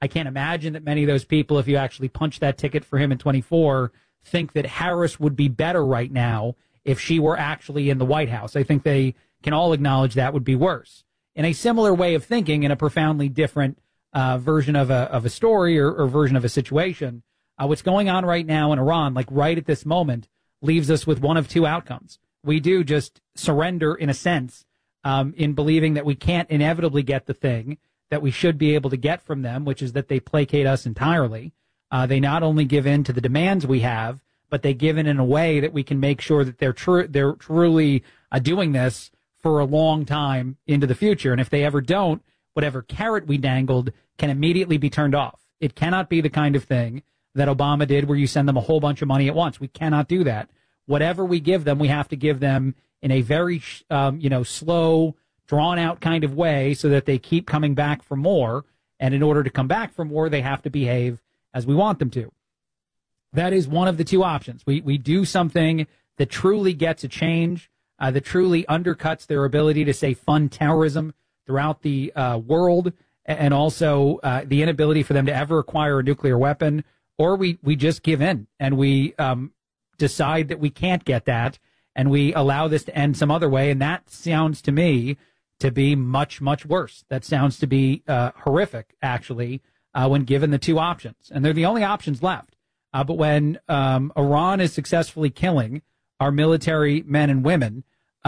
I can't imagine that many of those people, if you actually punch that ticket for him in 24, think that Harris would be better right now if she were actually in the White House. I think they can all acknowledge that would be worse. In a similar way of thinking, in a profoundly different version of a story or version of a situation, what's going on right now in Iran, like right at this moment, leaves us with one of two outcomes. We do just surrender, in a sense, in believing that we can't inevitably get the thing that we should be able to get from them, which is that they placate us entirely. They not only give in to the demands we have, but they give in a way that we can make sure that they're truly doing this for a long time into the future. And if they ever don't, whatever carrot we dangled can immediately be turned off. It cannot be the kind of thing that Obama did where you send them a whole bunch of money at once. We cannot do that. Whatever we give them, we have to give them in a very, slow, drawn out kind of way so that they keep coming back for more. And in order to come back for more, they have to behave as we want them to. That is one of the two options. We do something that truly gets a change, that truly undercuts their ability to, say, fund terrorism throughout the world, and also the inability for them to ever acquire a nuclear weapon, or we just give in and we decide that we can't get that, and we allow this to end some other way. And that sounds to me to be much, much worse. That sounds to be horrific, actually, when given the two options. And they're the only options left. But when Iran is successfully killing our military men and women,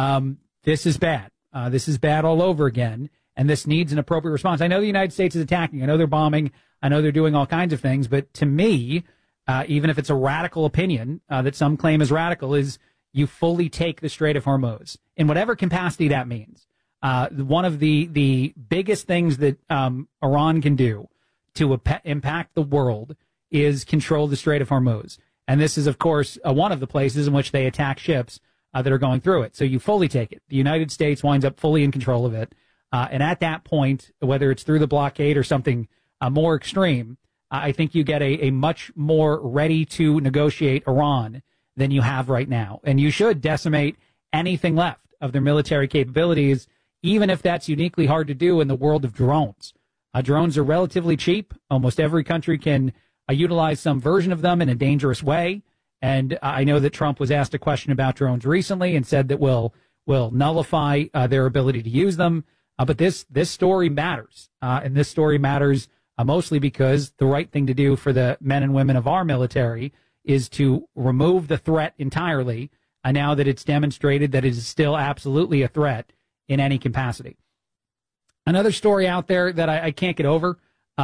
this is bad. This is bad all over again. And this needs an appropriate response. I know the United States is attacking. I know they're bombing. I know they're doing all kinds of things. But to me, even if it's a radical opinion that some claim is radical, is you fully take the Strait of Hormuz in whatever capacity that means. One of the biggest things that Iran can do to impact the world is control the Strait of Hormuz. And this is, of course, one of the places in which they attack ships that are going through it. So you fully take it. The United States winds up fully in control of it. And at that point, whether it's through the blockade or something more extreme, I think you get a much more ready to negotiate Iran than you have right now. And you should decimate anything left of their military capabilities, even if that's uniquely hard to do in the world of drones. Drones are relatively cheap. Almost every country can utilize some version of them in a dangerous way. And I know that Trump was asked a question about drones recently and said that we'll nullify their ability to use them. But this story matters. And this story matters mostly because the right thing to do for the men and women of our military is to remove the threat entirely, now that it's demonstrated that it is still absolutely a threat in any capacity. Another story out there that I can't get over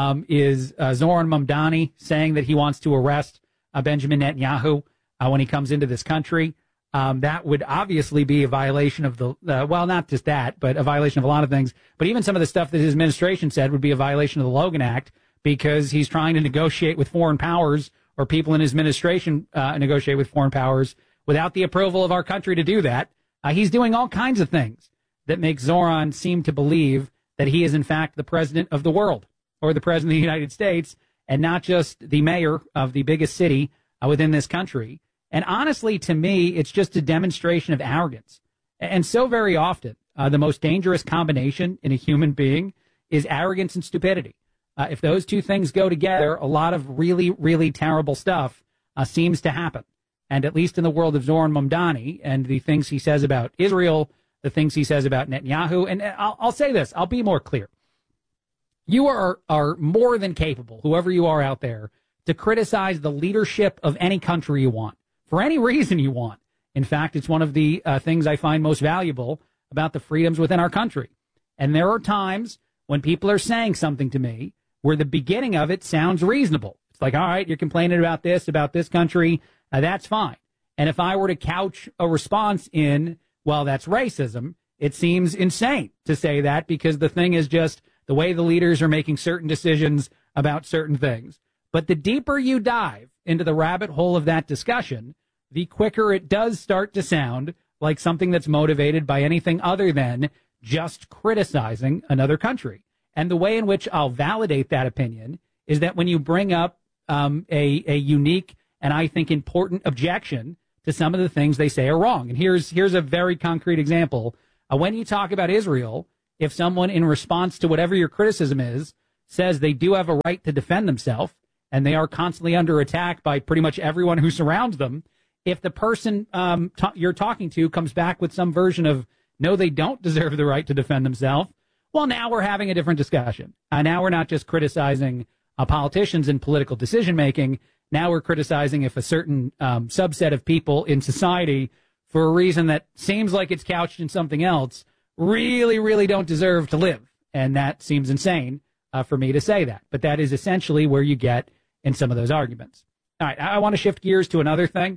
is Zoran Mamdani saying that he wants to arrest Benjamin Netanyahu when he comes into this country. That would obviously be a violation of well, not just that, but a violation of a lot of things. But even some of the stuff that his administration said would be a violation of the Logan Act, because he's trying to negotiate with foreign powers, or people in his administration negotiate with foreign powers without the approval of our country to do that. He's doing all kinds of things that make Zoran seem to believe that he is, in fact, the president of the world, or the president of the United States, and not just the mayor of the biggest city within this country. And honestly, to me, it's just a demonstration of arrogance. And so very often, the most dangerous combination in a human being is arrogance and stupidity. If those two things go together, a lot of really, really terrible stuff seems to happen. And at least in the world of Zoran Mamdani and the things he says about Israel, the things he says about Netanyahu, and I'll say this, I'll be more clear. You are more than capable, whoever you are out there, to criticize the leadership of any country you want, for any reason you want. In fact, it's one of the things I find most valuable about the freedoms within our country. And there are times when people are saying something to me where the beginning of it sounds reasonable. It's like, all right, you're complaining about this country, that's fine. And if I were to couch a response in, well, that's racism, it seems insane to say that, because the thing is just the way the leaders are making certain decisions about certain things. But the deeper you dive into the rabbit hole of that discussion, the quicker it does start to sound like something that's motivated by anything other than just criticizing another country. And the way in which I'll validate that opinion is that when you bring up a unique and I think important objection to some of the things they say are wrong. And here's a very concrete example. When you talk about Israel, if someone in response to whatever your criticism is says they do have a right to defend themselves, and they are constantly under attack by pretty much everyone who surrounds them. If the person you're talking to comes back with some version of, no, they don't deserve the right to defend themselves, well, now we're having a different discussion. Now we're not just criticizing politicians and political decision-making. Now we're criticizing if a certain subset of people in society, for a reason that seems like it's couched in something else, really, really don't deserve to live. And that seems insane for me to say that. But that is essentially where you get in some of those arguments. All right, I want to shift gears to another thing.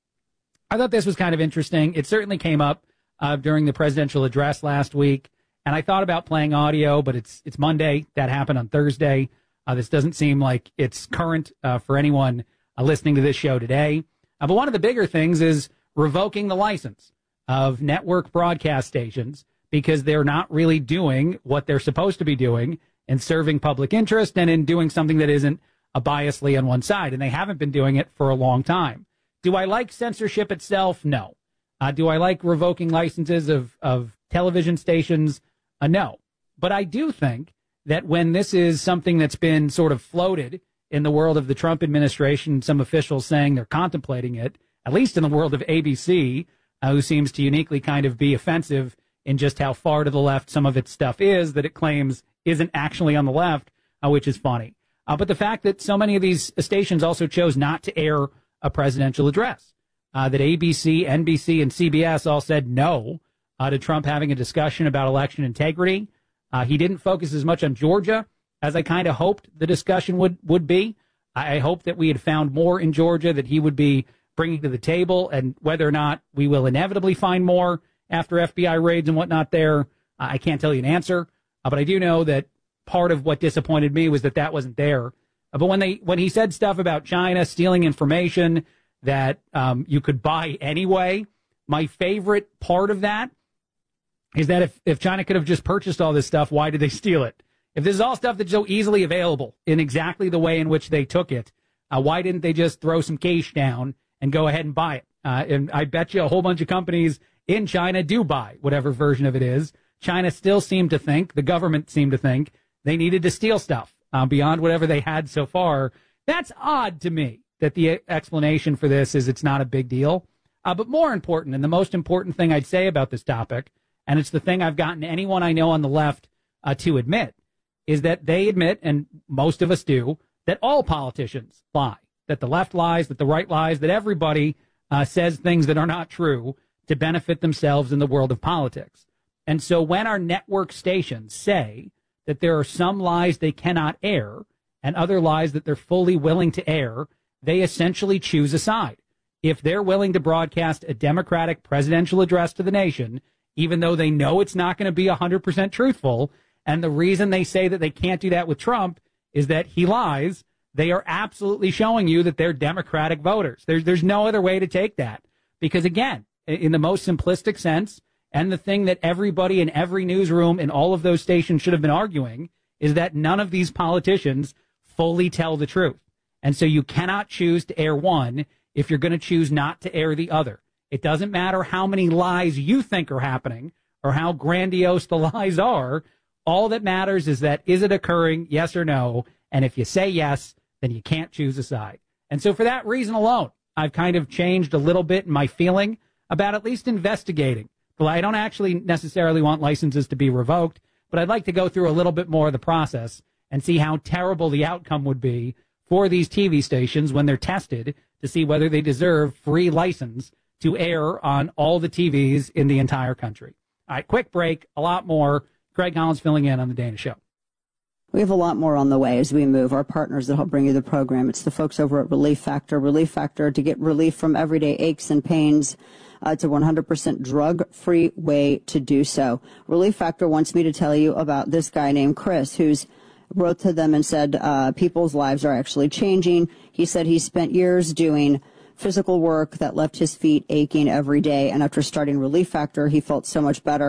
I thought this was kind of interesting. It certainly came up during the presidential address last week. And I thought about playing audio, but it's Monday. That happened on Thursday. This doesn't seem like it's current for anyone listening to this show today. But one of the bigger things is revoking the license of network broadcast stations because they're not really doing what they're supposed to be doing and serving public interest and in doing something that isn't biasly on one side. And they haven't been doing it for a long time. Do I like censorship itself? No. Do I like revoking licenses of television stations? No. But I do think that when this is something that's been sort of floated in the world of the Trump administration, some officials saying they're contemplating it, at least in the world of ABC, who seems to uniquely kind of be offensive in just how far to the left some of its stuff is that it claims isn't actually on the left, which is funny. But the fact that so many of these stations also chose not to air a presidential address, that ABC, NBC, and CBS all said no to Trump having a discussion about election integrity. He didn't focus as much on Georgia as I kind of hoped the discussion would be. I hoped that we had found more in Georgia that he would be bringing to the table, and whether or not we will inevitably find more after FBI raids and whatnot there, I can't tell you an answer. But I do know that part of what disappointed me was that wasn't there. But when he said stuff about China stealing information that you could buy anyway, my favorite part of that is that if China could have just purchased all this stuff, why did they steal it? If this is all stuff that's so easily available in exactly the way in which they took it, why didn't they just throw some cash down and go ahead and buy it? And I bet you a whole bunch of companies in China do buy whatever version of it is. China still seemed to think, the government seemed to think, they needed to steal stuff beyond whatever they had so far. That's odd to me that the explanation for this is it's not a big deal. But more important, and the most important thing I'd say about this topic, and it's the thing I've gotten anyone I know on the left to admit, is that they admit, and most of us do, that all politicians lie, that the left lies, that the right lies, that everybody says things that are not true to benefit themselves in the world of politics. And so when our network stations say that there are some lies they cannot air and other lies that they're fully willing to air, they essentially choose a side. If they're willing to broadcast a Democratic presidential address to the nation, even though they know it's not going to be 100% truthful, and the reason they say that they can't do that with Trump is that he lies, they are absolutely showing you that they're Democratic voters. There's no other way to take that. Because again, in the most simplistic sense, and the thing that everybody in every newsroom in all of those stations should have been arguing, is that none of these politicians fully tell the truth. And so you cannot choose to air one if you're going to choose not to air the other. It doesn't matter how many lies you think are happening or how grandiose the lies are. All that matters is that, is it occurring, yes or no? And if you say yes, then you can't choose a side. And so for that reason alone, I've kind of changed a little bit in my feeling about at least investigating. Well, I don't actually necessarily want licenses to be revoked, but I'd like to go through a little bit more of the process and see how terrible the outcome would be for these TV stations when they're tested to see whether they deserve free license to air on all the TVs in the entire country. All right, quick break, a lot more. Craig Collins filling in on The Dana Show. We have a lot more on the way as we move. Our partners that help bring you the program. It's the folks over at Relief Factor. Relief Factor, to get relief from everyday aches and pains. It's a 100% drug-free way to do so. Relief Factor wants me to tell you about this guy named Chris, who's wrote to them and said people's lives are actually changing. He said he spent years doing physical work that left his feet aching every day. And after starting Relief Factor, he felt so much better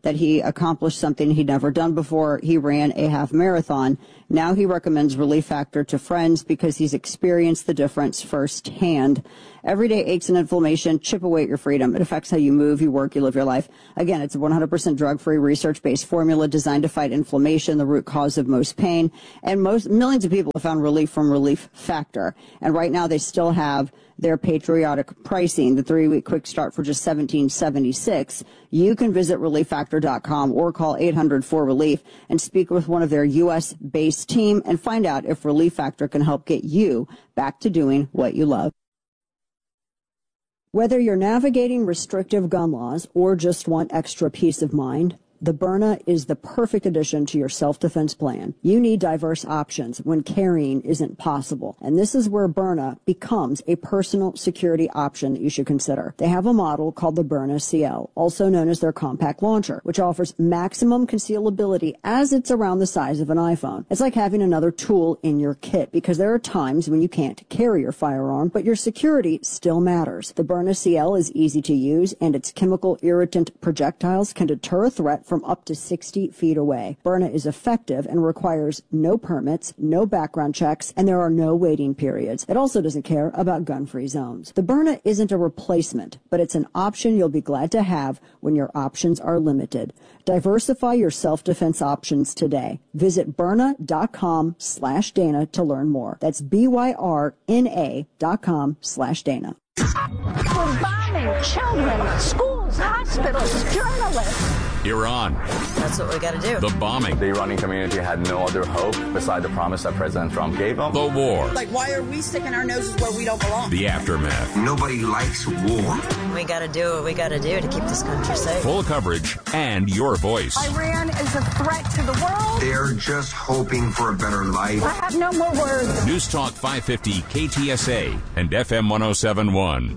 that he accomplished something he'd never done before. He ran a half marathon. Now he recommends Relief Factor to friends because he's experienced the difference firsthand. Everyday aches and inflammation chip away at your freedom. It affects how you move, you work, you live your life. Again, it's a 100% drug-free, research-based formula designed to fight inflammation, the root cause of most pain. And millions of people have found relief from Relief Factor. And right now they still have their patriotic pricing, the 3-week quick start for just $17.76. You can visit ReliefFactor.com or call 800-4RELIEF and speak with one of their U.S.-based team and find out if Relief Factor can help get you back to doing what you love. Whether you're navigating restrictive gun laws or just want extra peace of mind, the Byrna is the perfect addition to your self-defense plan. You need diverse options when carrying isn't possible. And this is where Byrna becomes a personal security option that you should consider. They have a model called the Byrna CL, also known as their compact launcher, which offers maximum concealability as it's around the size of an iPhone. It's like having another tool in your kit because there are times when you can't carry your firearm, but your security still matters. The Byrna CL is easy to use, and its chemical irritant projectiles can deter a threat from up to 60 feet away. Byrna is effective and requires no permits, no background checks, and there are no waiting periods. It also doesn't care about gun-free zones. The Byrna isn't a replacement, but it's an option you'll be glad to have when your options are limited. Diversify your self-defense options today. Visit Byrna.com/Dana to learn more. That's BYRNA.com/Dana. We're bombing children, schools, hospitals, journalists. Iran. That's what we got to do. The bombing. The Iranian community had no other hope beside the promise that President Trump gave them. The war. Like, why are we sticking our noses where we don't belong? The aftermath. Nobody likes war. We got to do what we got to do to keep this country safe. Full coverage and your voice. Iran is a threat to the world. They're just hoping for a better life. I have no more words. News Talk 550 KTSA and FM 1071.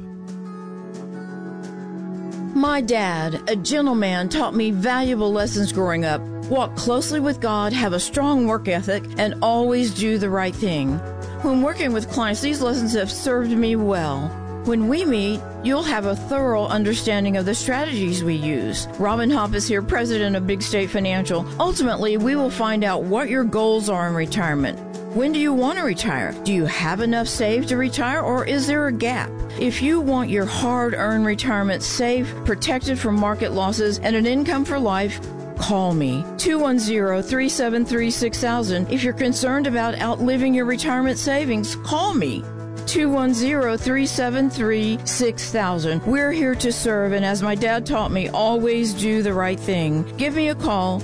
My dad, a gentleman, taught me valuable lessons growing up. Walk closely with God, have a strong work ethic, and always do the right thing. When working with clients, these lessons have served me well. When we meet, you'll have a thorough understanding of the strategies we use. Robin Hopp is here, president of Big State Financial. Ultimately, we will find out what your goals are in retirement. When do you want to retire? Do you have enough saved to retire, or is there a gap? If you want your hard-earned retirement safe, protected from market losses, and an income for life, call me. 210-373-6000. If you're concerned about outliving your retirement savings, call me. 210-373-6000. We're here to serve, and as my dad taught me, always do the right thing. Give me a call,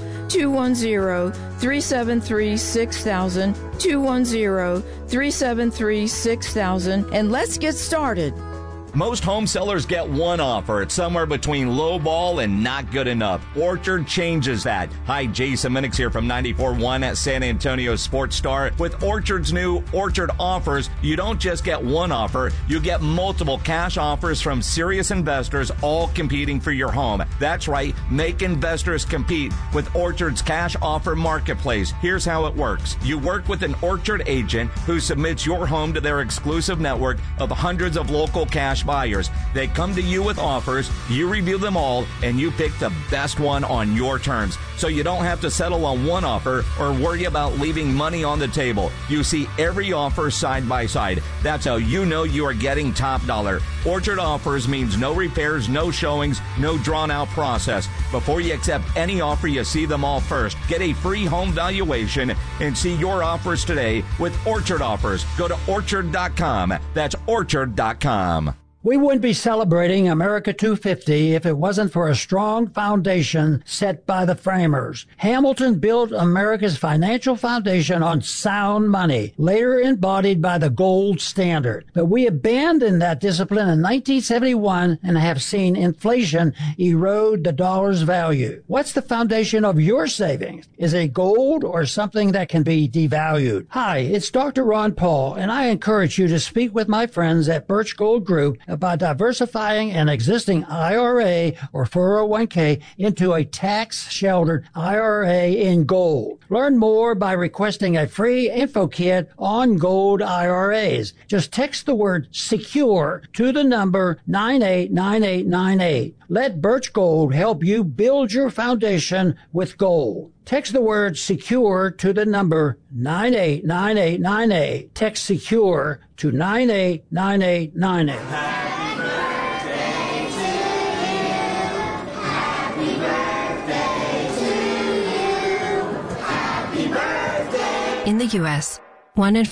210-373-6000, 210-373-6000, and let's get started. Most home sellers get one offer. It's somewhere between low ball and not good enough. Orchard changes that. Hi, Jason Minix here from 94.1 at San Antonio Sports Star. With Orchard's new Orchard offers, you don't just get one offer, you get multiple cash offers from serious investors, all competing for your home. That's right, make investors compete with Orchard's cash offer marketplace. Here's how it works. You work with an Orchard agent who submits your home to their exclusive network of hundreds of local cash buyers. They come to you with offers, you review them all, and you pick the best one on your terms. So you don't have to settle on one offer or worry about leaving money on the table. You see every offer side by side. That's how you know you are getting top dollar. Orchard offers means no repairs, no showings, no drawn out process. Before you accept any offer, you see them all first. Get a free home valuation and see your offers today with Orchard offers. Go to orchard.com. That's orchard.com. We wouldn't be celebrating America 250 if it wasn't for a strong foundation set by the framers. Hamilton built America's financial foundation on sound money, later embodied by the gold standard. But we abandoned that discipline in 1971 and have seen inflation erode the dollar's value. What's the foundation of your savings? Is it gold or something that can be devalued? Hi, it's Dr. Ron Paul, and I encourage you to speak with my friends at Birch Gold Group by diversifying an existing IRA or 401k into a tax-sheltered IRA in gold. Learn more by requesting a free info kit on gold IRAs. Just text the word SECURE to the number 989898. Let Birch Gold help you build your foundation with gold. Text the word SECURE to the number 989898. Text SECURE to 989898. Happy birthday to you. Happy birthday to you. Happy birthday. In the U.S., 1 in